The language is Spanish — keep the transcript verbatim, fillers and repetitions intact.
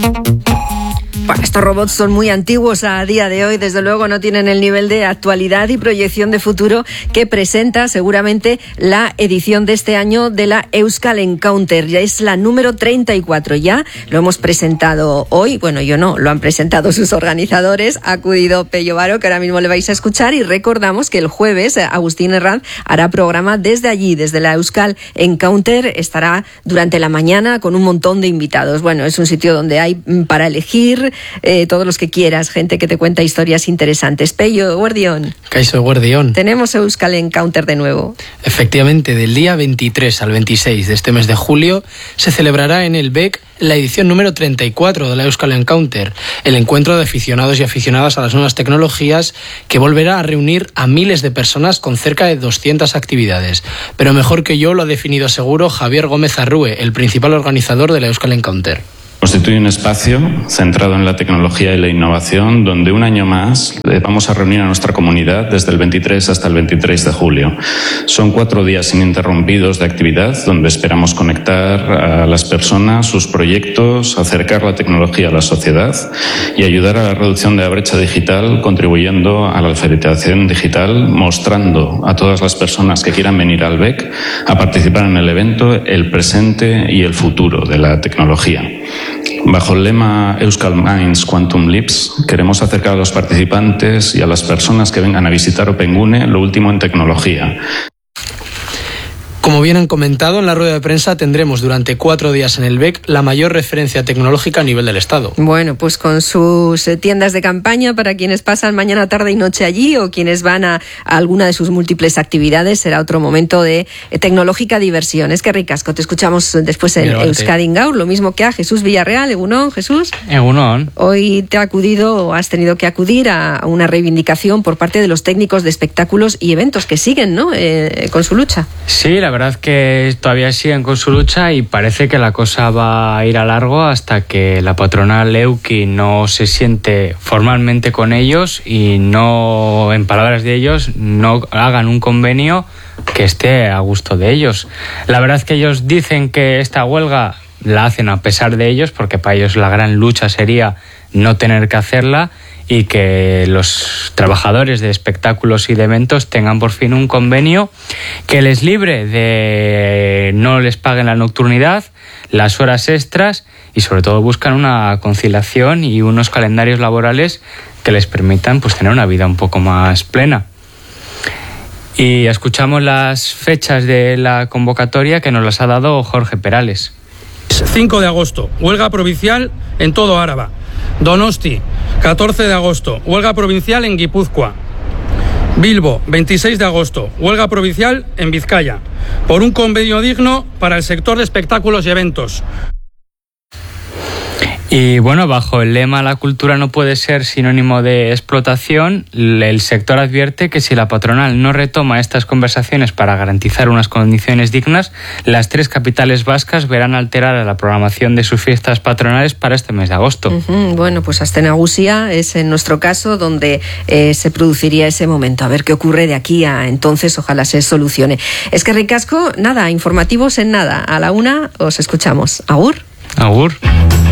Bueno, estos robots son muy antiguos a día de hoy, desde luego no tienen el nivel de actualidad y proyección de futuro que presenta seguramente la edición de este año de la Euskal Encounter. Ya es la número treinta y cuatro, ya lo hemos presentado hoy, bueno, yo no, lo han presentado sus organizadores, ha acudido Pello Varo, que ahora mismo le vais a escuchar, y recordamos que el jueves Agustín Herranz hará programa desde allí, desde la Euskal Encounter, estará durante la mañana con un montón de invitados. Bueno, es un sitio donde hay para elegir Eh, todos los que quieras, gente que te cuenta historias interesantes. Pello, Guardión. Caixo, Guardión. Tenemos Euskal Encounter de nuevo. Efectivamente, del día veintitrés al veintiséis de este mes de julio se celebrará en el B E C la edición número treinta y cuatro de la Euskal Encounter, el encuentro de aficionados y aficionadas a las nuevas tecnologías que volverá a reunir a miles de personas con cerca de doscientas actividades. Pero mejor que yo lo ha definido seguro Javier Gómez Arrue, el principal organizador de la Euskal Encounter. Constituye un espacio centrado en la tecnología y la innovación donde un año más vamos a reunir a nuestra comunidad desde el veintitrés hasta el veintitrés de julio. Son cuatro días ininterrumpidos de actividad donde esperamos conectar a las personas, sus proyectos, acercar la tecnología a la sociedad y ayudar a la reducción de la brecha digital, contribuyendo a la alfabetización digital, mostrando a todas las personas que quieran venir al B E C a participar en el evento el presente y el futuro de la tecnología. Bajo el lema Euskal Minds Quantum Leaps, queremos acercar a los participantes y a las personas que vengan a visitar Opengune lo último en tecnología. Como bien han comentado, en la rueda de prensa tendremos durante cuatro días en el B E C la mayor referencia tecnológica a nivel del Estado. Bueno, pues con sus tiendas de campaña para quienes pasan mañana, tarde y noche allí o quienes van a, a alguna de sus múltiples actividades, será otro momento de tecnológica diversión. Es que ricasco, te escuchamos después en Euskadi Gaur, lo mismo que a Jesús Villarreal. Egunon, Jesús. Egunon. Hoy te ha acudido, o has tenido que acudir a una reivindicación por parte de los técnicos de espectáculos y eventos que siguen, ¿no?, eh, con su lucha. Sí, la La verdad que todavía siguen con su lucha y parece que la cosa va a ir a largo hasta que la patronal Euki no se siente formalmente con ellos y no, en palabras de ellos, no hagan un convenio que esté a gusto de ellos. La verdad es que ellos dicen que esta huelga la hacen a pesar de ellos, porque para ellos la gran lucha sería no tener que hacerla, y que los trabajadores de espectáculos y de eventos tengan por fin un convenio que les libre de no les paguen la nocturnidad, las horas extras y sobre todo buscan una conciliación y unos calendarios laborales que les permitan pues tener una vida un poco más plena. Y escuchamos las fechas de la convocatoria que nos las ha dado Jorge Perales. cinco de agosto, huelga provincial en todo Áraba. Donosti, catorce de agosto, huelga provincial en Guipúzcoa. Bilbo, veintiséis de agosto, huelga provincial en Vizcaya, por un convenio digno para el sector de espectáculos y eventos. Y bueno, bajo el lema "la cultura no puede ser sinónimo de explotación", el sector advierte que si la patronal no retoma estas conversaciones para garantizar unas condiciones dignas, las tres capitales vascas verán alterada la programación de sus fiestas patronales para este mes de agosto. Uh-huh. Bueno, pues Aste Nagusia es en nuestro caso donde eh, se produciría ese momento. A ver qué ocurre de aquí a entonces, ojalá se solucione. Es que ricasco, nada, informativos en nada. A la una os escuchamos. Agur. Agur.